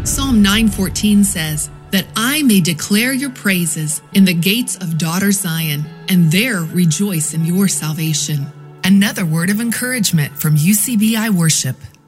Psalm 9:14 says, "That I may declare your praises in the gates of daughter Zion, and there rejoice in your salvation." Another word of encouragement from UCBI Worship.